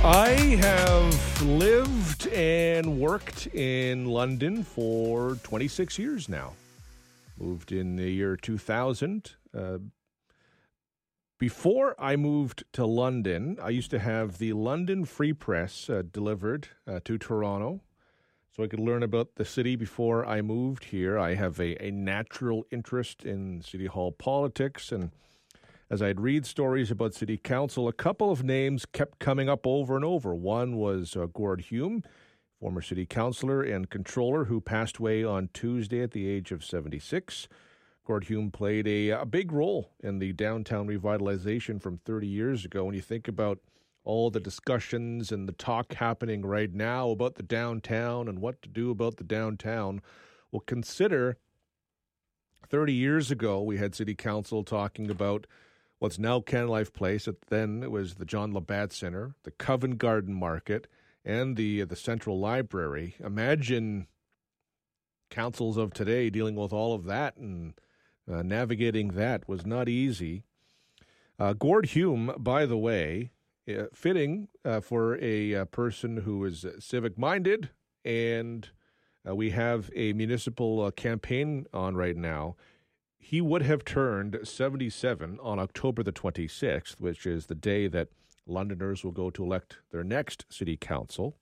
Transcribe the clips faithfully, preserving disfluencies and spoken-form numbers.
I have lived and worked in London for twenty-six years now. Moved in the year two thousand. Uh, before I moved to London, I used to have the London Free Press uh, delivered uh, to Toronto so I could learn about the city before I moved here. I have a, a natural interest in City Hall politics, and as I'd read stories about City Council, a couple of names kept coming up over and over. One was uh, Gord Hume, former City Councillor and Controller, who passed away on Tuesday at the age of seventy-six. Gord Hume played a, a big role in the downtown revitalization from thirty years ago. When you think about all the discussions and the talk happening right now about the downtown and what to do about the downtown, well, consider thirty years ago we had City Council talking about what's now Canada Life Place. Then it was the John Labatt Centre, the Covent Garden Market, and the the Central Library. Imagine councils of today dealing with all of that, and uh, navigating that was not easy. Uh, Gord Hume, by the way, uh, fitting uh, for a uh, person who is civic-minded, and uh, we have a municipal uh, campaign on right now. He would have turned seventy-seven on October the twenty-sixth, which is the day that Londoners will go to elect their next city council.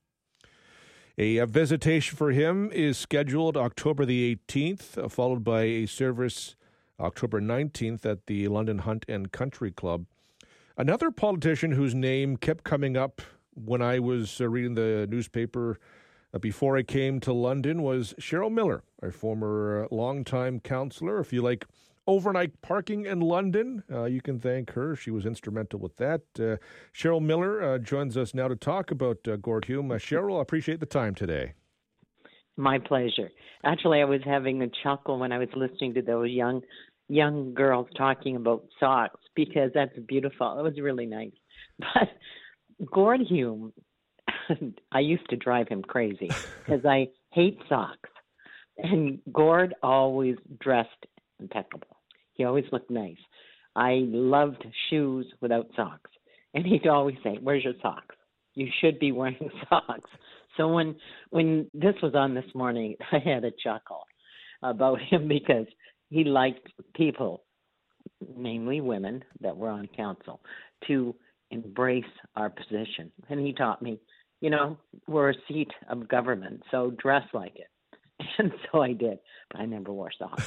A, a visitation for him is scheduled October the eighteenth, uh, followed by a service October nineteenth at the London Hunt and Country Club. Another politician whose name kept coming up when I was uh, reading the newspaper Uh, before I came to London was Cheryl Miller, our former uh, longtime councillor. If you like overnight parking in London, uh, you can thank her. She was instrumental with that. Uh, Cheryl Miller uh, joins us now to talk about uh, Gord Hume. Uh, Cheryl, I appreciate the time today. My pleasure. Actually, I was having a chuckle when I was listening to those young young girls talking about socks, because that's beautiful. It was really nice. But Gord Hume, I used to drive him crazy because I hate socks. And Gord always dressed impeccable. He always looked nice. I loved shoes without socks. And he'd always say, "Where's your socks? You should be wearing socks." So when when this was on this morning, I had a chuckle about him because he liked people, namely women that were on council, to embrace our position. And he taught me, you know, we're a seat of government, so dress like it. And so I did, but I never wore socks.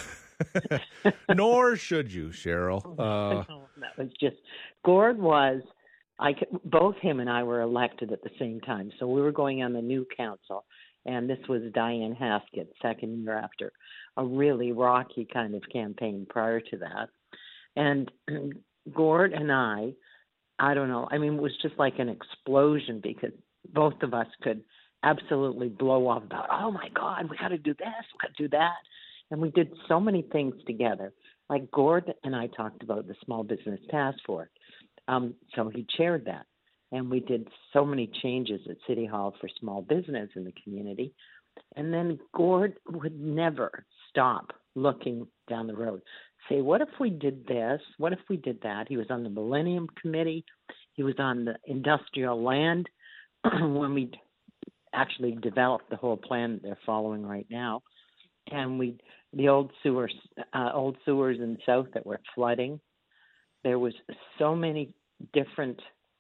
Nor should you, Cheryl. Uh... That was just, Gord was, I both him and I were elected at the same time. So we were going on the new council, and this was Diane Haskett, second year after, a really rocky kind of campaign prior to that. And Gord and I, I don't know, I mean, it was just like an explosion, because both of us could absolutely blow off about, oh my God, we got to do this, we got to do that. And we did so many things together. Like Gord and I talked about the Small Business Task Force. Um, so he chaired that. And we did so many changes at City Hall for small business in the community. And then Gord would never stop looking down the road. Say, what if we did this? What if we did that? He was on the Millennium Committee. He was on the industrial land when we actually developed the whole plan that they're following right now. And we, the old sewers, uh, old sewers in the south that were flooding, there was so many different,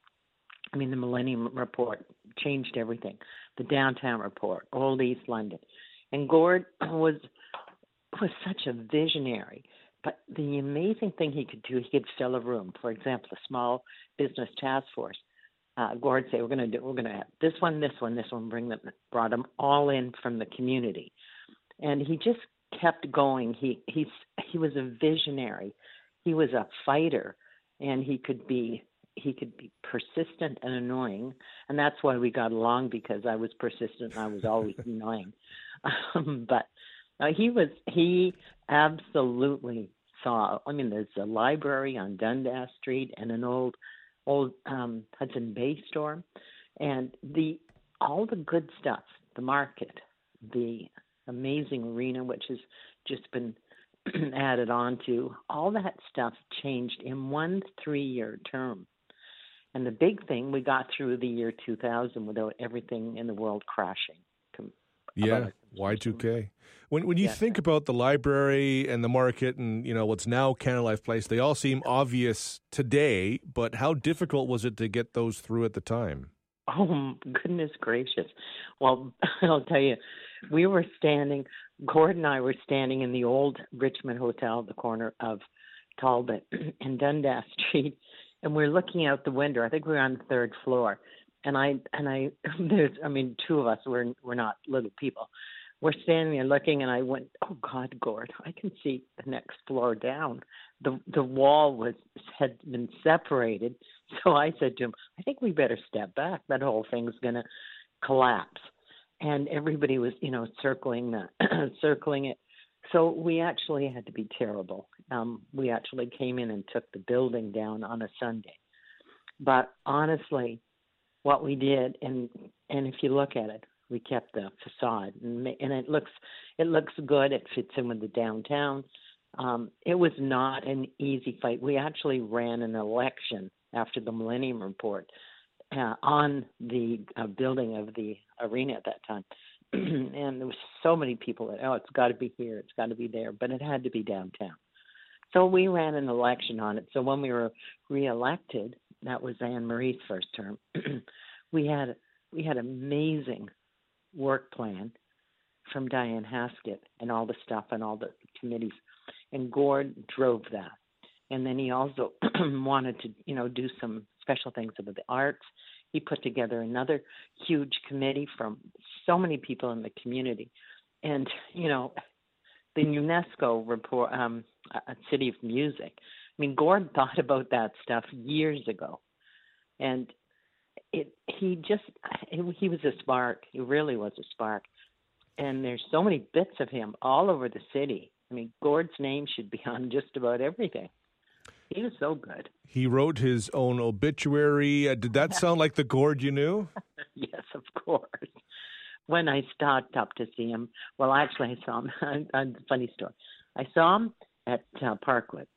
I mean, the Millennium Report changed everything. The Downtown Report, Old East London. And Gord was, was such a visionary. But the amazing thing he could do, he could fill a room. For example, the Small Business Task Force. Uh, Gord say, we're going to do, we're going to have this one, this one, this one, bring them, brought them all in from the community. And he just kept going. He, he's, he was a visionary. He was a fighter, and he could be, he could be persistent and annoying. And that's why we got along, because I was persistent and I was always annoying. Um, but uh, he was, he absolutely saw, I mean, there's a library on Dundas Street and an old, old um, Hudson Bay store, and the all the good stuff, the market, the amazing arena, which has just been added on to, all that stuff changed in one three-year term. And the big thing, we got through the year two thousand without everything in the world crashing. Yeah, Y two K. When when you yes. think about the library and the market and, you know, what's now Canada Life Place, they all seem obvious today, but how difficult was it to get those through at the time? Oh, goodness gracious. Well, I'll tell you, we were standing, Gord and I were standing in the old Richmond Hotel at the corner of Talbot and Dundas Street, and we're looking out the window. I think we were on the third floor. And I, and I, there's, I mean, two of us, we're, we're not little people. We're standing there looking, and I went, oh, God, Gord, I can see the next floor down. The the wall was had been separated. So I said to him, I think we better step back. That whole thing's going to collapse. And everybody was, you know, circling the, circling it. So we actually had to be terrible. Um, we actually came in and took the building down on a Sunday. But honestly, what we did, and and if you look at it, we kept the facade, and, and it looks it looks good. It fits in with the downtown. Um, it was not an easy fight. We actually ran an election after the Millennium Report uh, on the uh, building of the arena at that time, and there was so many people that, oh, it's got to be here, it's got to be there, but it had to be downtown. So we ran an election on it. So when we were reelected, that was Anne Marie's first term, we had we had amazing work plan from Diane Haskett and all the stuff and all the committees. And Gord drove that. And then he also wanted to, you know, do some special things about the arts. He put together another huge committee from so many people in the community. And, you know, the UNESCO report, um, a City of Music. I mean, Gord thought about that stuff years ago. And it, he just, it, he was a spark. He really was a spark. And there's so many bits of him all over the city. I mean, Gord's name should be on just about everything. He was so good. He wrote his own obituary. Uh, did that sound like the Gord you knew? Yes, of course. When I stopped up to see him, well, actually, I saw him. A funny story. I saw him at uh, Parkwood.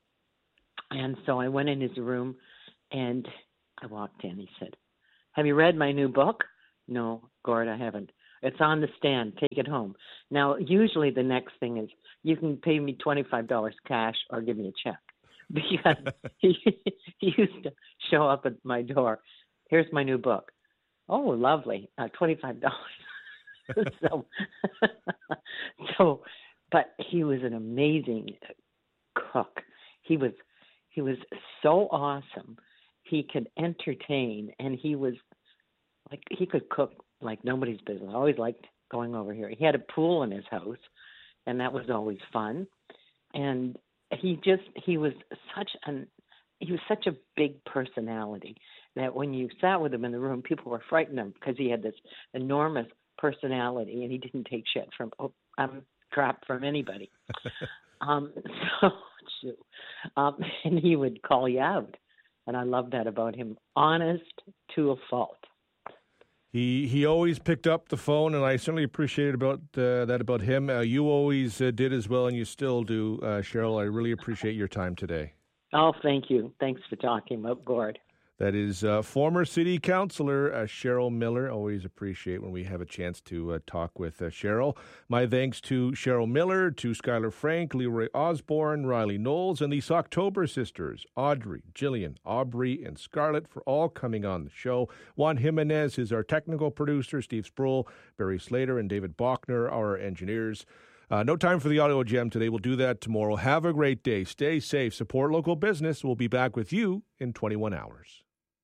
And so I went in his room, and I walked in. He said, have you read my new book? No, Gord, I haven't. It's on the stand. Take it home. Now, usually the next thing is you can pay me twenty-five dollars cash or give me a check. Because he, he used to show up at my door. Here's my new book. Oh, lovely. Uh, twenty-five dollars. so, so, but he was an amazing cook. He was, he was so awesome. He could entertain, and he was like, he could cook like nobody's business. I always liked going over here. He had a pool in his house, and that was always fun. And he just, he was such an, he was such a big personality that when you sat with him in the room, people were frightened of him because he had this enormous personality, and he didn't take shit from, oh, um, crap from anybody. um, so, um, and he would call you out. And I love that about him. Honest to a fault. He he always picked up the phone, and I certainly appreciated about uh, that about him. Uh, you always uh, did as well, and you still do, uh, Cheryl. I really appreciate your time today. Oh, thank you. Thanks for talking about Gord. That is uh, former city councillor uh, Cheryl Miller. Always appreciate when we have a chance to uh, talk with uh, Cheryl. My thanks to Cheryl Miller, to Skylar Frank, Leroy Osborne, Riley Knowles, and the Socktober sisters, Audrey, Jillian, Aubrey, and Scarlett, for all coming on the show. Juan Jimenez is our technical producer, Steve Sproul, Barry Slater, and David Bachner, our engineers. Uh, no time for the audio gem today. We'll do that tomorrow. Have a great day. Stay safe. Support local business. We'll be back with you in twenty-one hours.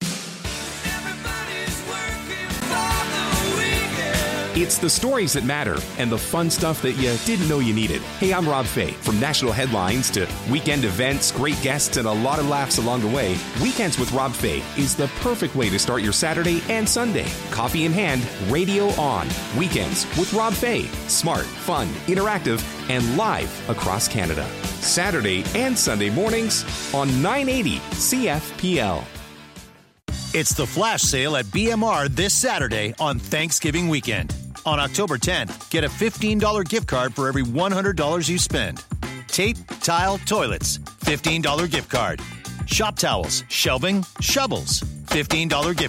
It's the stories that matter and the fun stuff that you didn't know you needed. Hey, I'm Rob Fay. From national headlines to weekend events, great guests, and a lot of laughs along the way, Weekends with Rob Fay is the perfect way to start your Saturday and Sunday. Coffee in hand, radio on. Weekends with Rob Fay. Smart, fun, interactive, and live across Canada. Saturday and Sunday mornings on nine eighty C F P L. It's the flash sale at B M R this Saturday on Thanksgiving weekend. On October tenth, get a fifteen dollars gift card for every one hundred dollars you spend. Tape, tile, toilets, fifteen dollars gift card. Shop towels, shelving, shovels, fifteen dollars gift